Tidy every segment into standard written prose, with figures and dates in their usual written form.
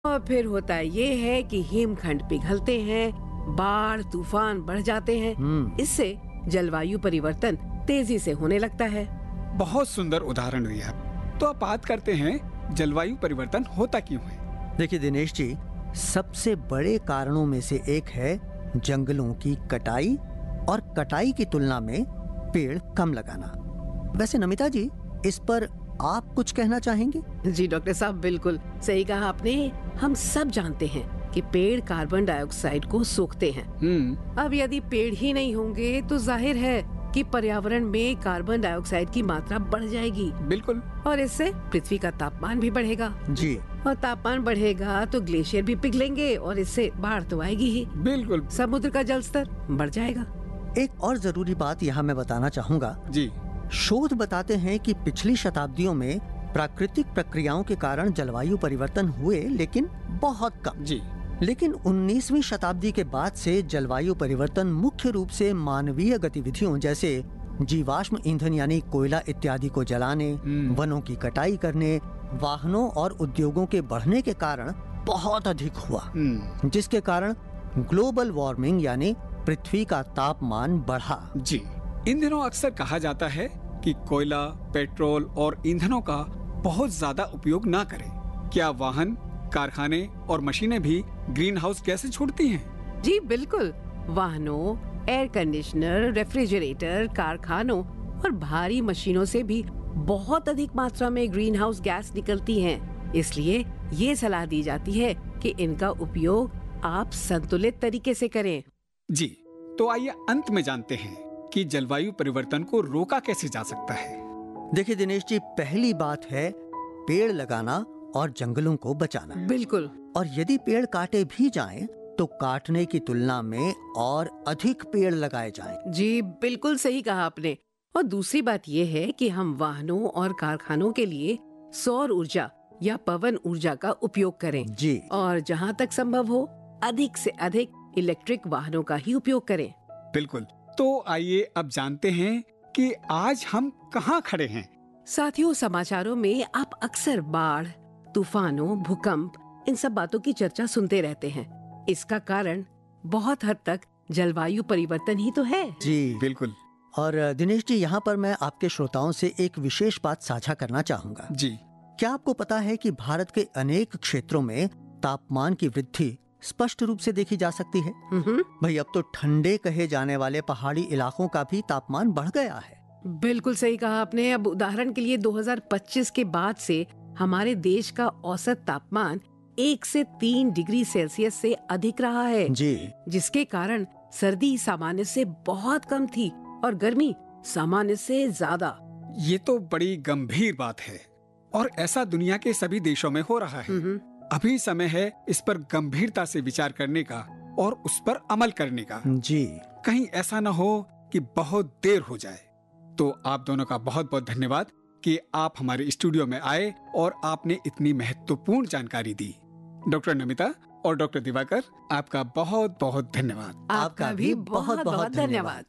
और फिर होता ये है कि हिमखंड पिघलते हैं, बाढ़ तूफान बढ़ जाते हैं। इससे जलवायु परिवर्तन तेजी से होने लगता है। बहुत सुंदर उदाहरण दिया। तो अब बात करते हैं जलवायु परिवर्तन होता क्यों है। देखिए दिनेश जी, सबसे बड़े कारणों में से एक है जंगलों की कटाई और कटाई की तुलना में पेड़ कम लगाना। वैसे नमिता जी, इस पर आप कुछ कहना चाहेंगे? जी डॉक्टर साहब, बिल्कुल सही कहा आपने। हम सब जानते हैं कि पेड़ कार्बन डाइऑक्साइड को सोखते हैं। अब यदि पेड़ ही नहीं होंगे तो जाहिर है कि पर्यावरण में कार्बन डाइऑक्साइड की मात्रा बढ़ जाएगी। बिल्कुल। और इससे पृथ्वी का तापमान भी बढ़ेगा। जी। और तापमान बढ़ेगा तो ग्लेशियर भी पिघलेंगे और इससे बाढ़ तो आएगी ही। बिल्कुल। समुद्र का जल स्तर बढ़ जाएगा। एक और जरूरी बात यहाँ मैं बताना चाहूँगा। जी। शोध बताते हैं कि पिछली शताब्दियों में प्राकृतिक प्रक्रियाओं के कारण जलवायु परिवर्तन हुए, लेकिन बहुत कम। जी। लेकिन 19वीं शताब्दी के बाद से जलवायु परिवर्तन मुख्य रूप से मानवीय गतिविधियों जैसे जीवाश्म ईंधन यानी कोयला इत्यादि को जलाने, वनों की कटाई करने, वाहनों और उद्योगों के बढ़ने के कारण बहुत अधिक हुआ, जिसके कारण ग्लोबल वार्मिंग यानी पृथ्वी का तापमान बढ़ा। जी। इन दिनों अक्सर कहा जाता है कि कोयला, पेट्रोल और ईंधनों का बहुत ज्यादा उपयोग ना करें। क्या वाहन, कारखाने और मशीनें भी ग्रीन हाउस गैसें छोड़ती हैं? जी बिल्कुल। वाहनों, एयर कंडीशनर, रेफ्रिजरेटर, कारखानों और भारी मशीनों से भी बहुत अधिक मात्रा में ग्रीन हाउस गैस निकलती हैं। इसलिए ये सलाह दी जाती है कि इनका उपयोग आप संतुलित तरीके से करें। जी, तो आइए अंत में जानते हैं कि जलवायु परिवर्तन को रोका कैसे जा सकता है। देखिए दिनेश जी, पहली बात है पेड़ लगाना और जंगलों को बचाना। बिल्कुल। और यदि पेड़ काटे भी जाएं, तो काटने की तुलना में और अधिक पेड़ लगाए जाएं। जी बिल्कुल सही कहा आपने। और दूसरी बात ये है कि हम वाहनों और कारखानों के लिए सौर ऊर्जा या पवन ऊर्जा का उपयोग करें। जी। और जहाँ तक संभव हो अधिक से अधिक इलेक्ट्रिक वाहनों का ही उपयोग करें। बिल्कुल। तो आइए अब जानते हैं कि आज हम कहाँ खड़े हैं। साथियों, समाचारों में आप अक्सर बाढ़, तूफानों, भूकंप, इन सब बातों की चर्चा सुनते रहते हैं। इसका कारण बहुत हद तक जलवायु परिवर्तन ही तो है। जी बिल्कुल। और दिनेश जी, यहाँ पर मैं आपके श्रोताओं से एक विशेष बात साझा करना चाहूँगा। जी। क्या आपको पता है कि भारत के अनेक क्षेत्रों में तापमान की वृद्धि स्पष्ट रूप से देखी जा सकती है? भाई, अब तो ठंडे कहे जाने वाले पहाड़ी इलाकों का भी तापमान बढ़ गया है। बिल्कुल सही कहा आपने। अब उदाहरण के लिए 2025 के बाद से हमारे देश का औसत तापमान 1 से 3 डिग्री सेल्सियस से अधिक रहा है। जी। जिसके कारण सर्दी सामान्य से बहुत कम थी और गर्मी सामान्य से ज्यादा। ये तो बड़ी गंभीर बात है और ऐसा दुनिया के सभी देशों में हो रहा है। अभी समय है इस पर गंभीरता से विचार करने का और उस पर अमल करने का। जी। कहीं ऐसा न हो कि बहुत देर हो जाए। तो आप दोनों का बहुत बहुत धन्यवाद कि आप हमारे स्टूडियो में आए और आपने इतनी महत्वपूर्ण जानकारी दी। डॉक्टर नमिता और डॉक्टर दिवाकर, आपका बहुत बहुत धन्यवाद। आपका भी बहुत बहुत धन्यवाद।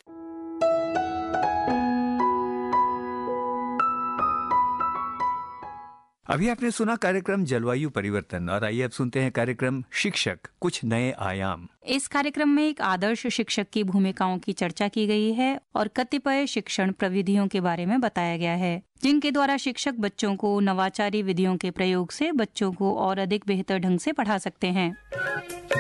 अभी आपने सुना कार्यक्रम जलवायु परिवर्तन, और आइए अब सुनते हैं कार्यक्रम शिक्षक कुछ नए आयाम। इस कार्यक्रम में एक आदर्श शिक्षक की भूमिकाओं की चर्चा की गई है और कतिपय शिक्षण प्रविधियों के बारे में बताया गया है, जिनके द्वारा शिक्षक बच्चों को नवाचारी विधियों के प्रयोग से बच्चों को और अधिक बेहतर ढंग से पढ़ा सकते हैं।